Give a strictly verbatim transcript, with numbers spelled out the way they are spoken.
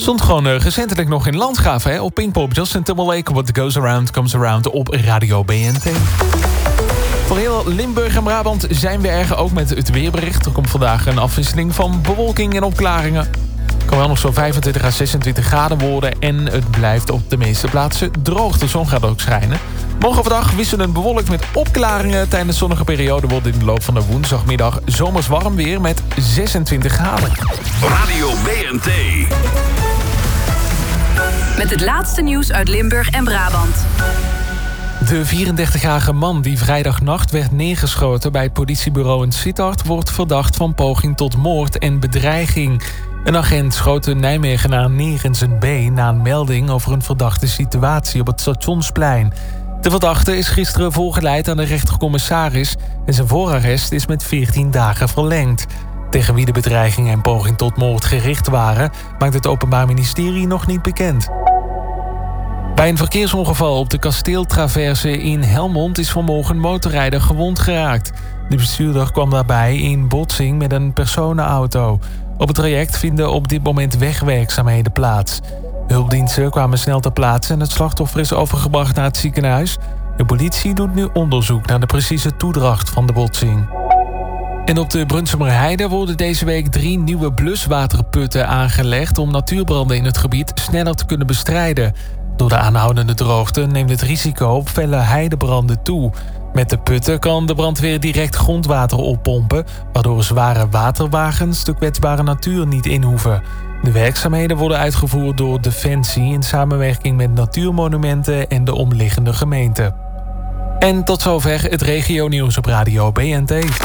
Stond gewoon uh, recentelijk nog in Landgraaf, hè? Op Pinkpop, Justin Timberlake, What Goes Around Comes Around op Radio B N T. Voor heel Limburg en Brabant zijn we er ook met het weerbericht. Er komt vandaag een afwisseling van bewolking en opklaringen. Het kan wel nog zo'n vijfentwintig à zesentwintig graden worden en het blijft op de meeste plaatsen droog. De zon gaat ook schijnen. Morgen overdag wisselend bewolkt met opklaringen. Tijdens de zonnige periode wordt in de loop van de woensdagmiddag zomers warm weer met zesentwintig graden. Radio B N T. Met het laatste nieuws uit Limburg en Brabant. De vierendertigjarige man die vrijdagnacht werd neergeschoten bij het politiebureau in Sittard wordt verdacht van poging tot moord en bedreiging. Een agent schoot de Nijmegenaar neer in zijn been na een melding over een verdachte situatie op het Stationsplein. De verdachte is gisteren voorgeleid aan de rechtercommissaris en zijn voorarrest is met veertien dagen verlengd. Tegen wie de bedreiging en poging tot moord gericht waren, maakt het Openbaar Ministerie nog niet bekend. Bij een verkeersongeval op de Kasteeltraverse in Helmond is vanmorgen een motorrijder gewond geraakt. De bestuurder kwam daarbij in botsing met een personenauto. Op het traject vinden op dit moment wegwerkzaamheden plaats. Hulpdiensten kwamen snel ter plaatse en het slachtoffer is overgebracht naar het ziekenhuis. De politie doet nu onderzoek naar de precieze toedracht van de botsing. En op de Brunsumerheide worden deze week drie nieuwe bluswaterputten aangelegd om natuurbranden in het gebied sneller te kunnen bestrijden. Door de aanhoudende droogte neemt het risico op felle heidebranden toe. Met de putten kan de brandweer direct grondwater oppompen, waardoor zware waterwagens de kwetsbare natuur niet in hoeven. De werkzaamheden worden uitgevoerd door Defensie in samenwerking met Natuurmonumenten en de omliggende gemeenten. En tot zover het regionieuws op Radio B N T.